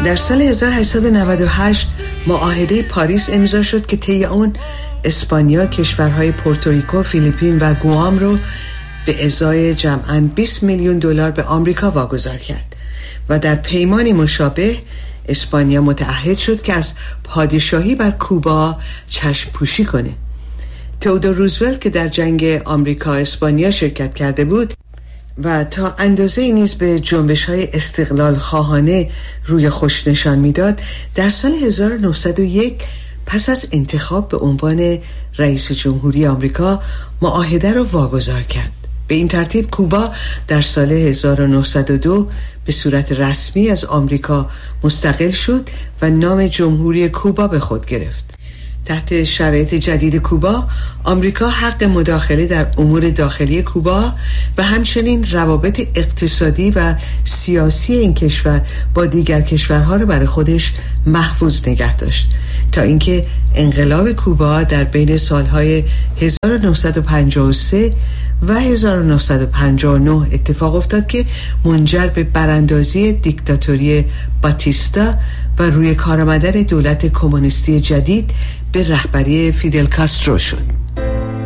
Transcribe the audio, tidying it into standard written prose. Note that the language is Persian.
در سال 1898 معاهده پاریس امضا شد که طی اون اسپانیا کشورهای پورتوریکو، فیلیپین و گوام رو به ازای جمعاً 20 میلیون دلار به آمریکا واگذار کرد و در پیمانی مشابه اسپانیا متعهد شد که از پادشاهی بر کوبا چشم پوشی کنه. تئودور روزولت که در جنگ آمریکا اسپانیا شرکت کرده بود و تا اندازه‌ای نیز به جنبش‌های استقلال خواهانه روی خوش نشان می‌داد، در سال 1901 پس از انتخاب به عنوان رئیس جمهوری آمریکا معاهده را واگذار کرد. به این ترتیب کوبا در سال 1902 به صورت رسمی از آمریکا مستقل شد و نام جمهوری کوبا به خود گرفت. تحت شرایط جدید کوبا، آمریکا حق مداخله در امور داخلی کوبا و همچنین روابط اقتصادی و سیاسی این کشور با دیگر کشورها را برای خودش محفوظ نگه داشت تا اینکه انقلاب کوبا در بین سالهای 1953 و 1959 اتفاق افتاد که منجر به براندازی دیکتاتوری باتیستا و روی کار آمدن دولت کمونیستی جدید به رهبری فیدل کاسترو شد.